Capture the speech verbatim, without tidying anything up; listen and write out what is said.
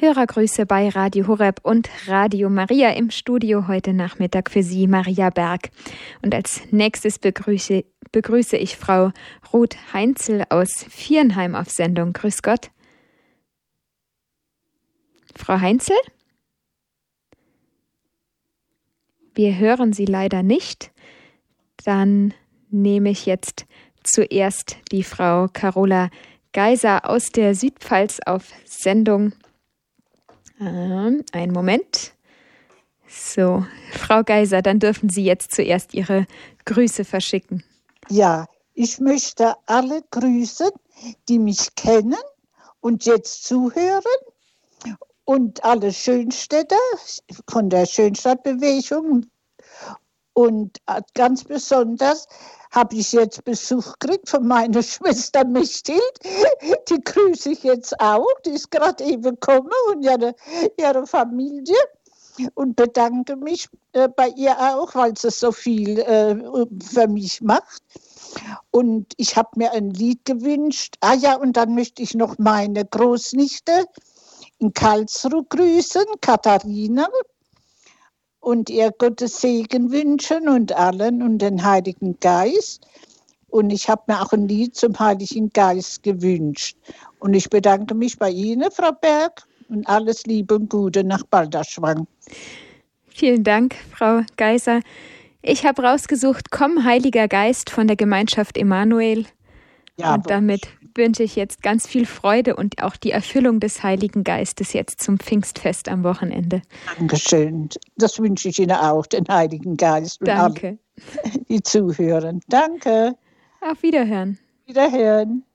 Hörergrüße bei Radio Horeb und Radio Maria, im Studio heute Nachmittag für Sie Maria Berg. Und als nächstes begrüße, begrüße ich Frau Ruth Heinzel aus Viernheim auf Sendung. Grüß Gott. Frau Heinzel? Wir hören Sie leider nicht. Dann nehme ich jetzt zuerst die Frau Carola Geiser aus der Südpfalz auf Sendung. Ähm, einen Moment. So, Frau Geiser, dann dürfen Sie jetzt zuerst Ihre Grüße verschicken. Ja, ich möchte alle grüßen, die mich kennen und jetzt zuhören. Und alle Schönstädter von der Schönstadtbewegung. Und ganz besonders habe ich jetzt Besuch gekriegt von meiner Schwester Mechtild. Die grüße ich jetzt auch. Die ist gerade eben gekommen und ihre, ihre Familie. Und bedanke mich äh, bei ihr auch, weil sie so viel äh, für mich macht. Und ich habe mir ein Lied gewünscht. Ah ja, und dann möchte ich noch meine Großnichte in Karlsruhe grüßen, Katharina, und ihr Gottes Segen wünschen und allen und den Heiligen Geist. Und ich habe mir auch ein Lied zum Heiligen Geist gewünscht. Und ich bedanke mich bei Ihnen, Frau Berg, und alles Liebe und Gute nach Balderschwang. Vielen Dank, Frau Geiser. Ich habe rausgesucht, Komm, Heiliger Geist von der Gemeinschaft Emanuel. Ja, und damit wünsche ich jetzt ganz viel Freude und auch die Erfüllung des Heiligen Geistes jetzt zum Pfingstfest am Wochenende. Dankeschön. Das wünsche ich Ihnen auch, den Heiligen Geist. Und Danke. Alle, die zuhören. Danke. Auf Wiederhören. Wiederhören.